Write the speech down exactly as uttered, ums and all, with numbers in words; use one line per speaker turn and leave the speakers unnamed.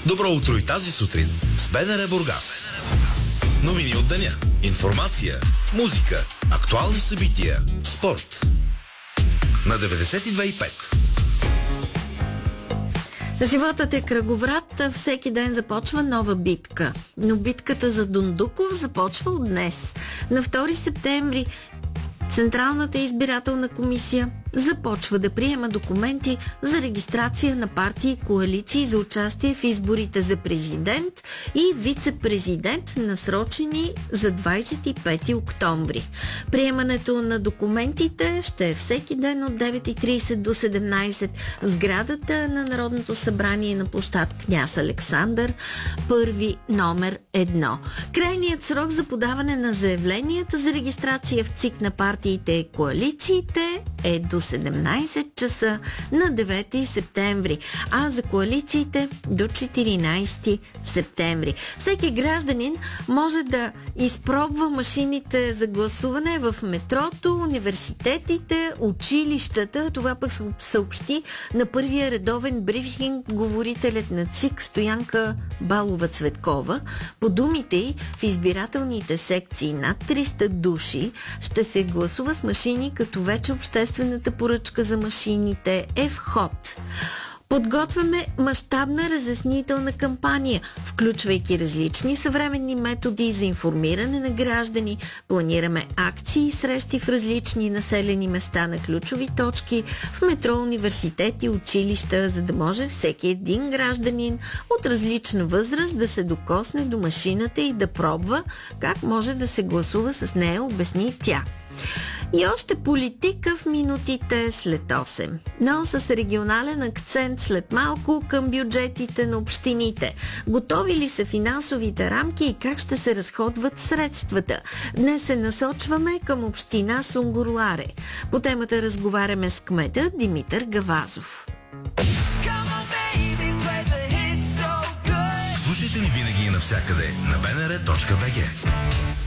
Добро утро и тази сутрин с БНР Бургас. Новини от деня, информация, музика, актуални събития, спорт. На деветдесет и две и пет.
Животът е кръговрат, всеки ден започва нова битка. Но битката за Дондуков започва от днес. На втори септември Централната избирателна комисия започва да приема документи за регистрация на партии и коалиции за участие в изборите за президент и вице-президент, насрочени за двадесет и пети октомври. Приемането на документите ще е всеки ден от девет и тридесет до седемнадесет в сградата на Народното събрание на площад Княз Александър, първи номер едно. Крайният срок за подаване на заявленията за регистрация в ЦИК на партиите и коалициите е до седемнадесет часа на девети септември, а за коалициите до четиринадесети септември. Всеки гражданин може да изпробва машините за гласуване в метрото, университетите, училищата. Това пък съобщи на първия редовен брифинг говорителят на ЦИК Стоянка Балова-Цветкова. По думите й, в избирателните секции над триста души ще се гласува с машини, като вече обществената поръчка за машините е в ход. Подготвяме мащабна разяснителна кампания, включвайки различни съвременни методи за информиране на граждани. Планираме акции и срещи в различни населени места на ключови точки, в метро, университети, училища, за да може всеки един гражданин от различна възраст да се докосне до машината и да пробва как може да се гласува с нея, обясни тя. И още политика в минутите след осем. Но с регионален акцент след малко към бюджетите на общините. Готови ли са финансовите рамки и как ще се разходват средствата? Днес се насочваме към община Сунгурларе. По темата разговаряме с кмета Димитър Гавазов.
Слушайте ни винаги и навсякъде на бнр точка бг.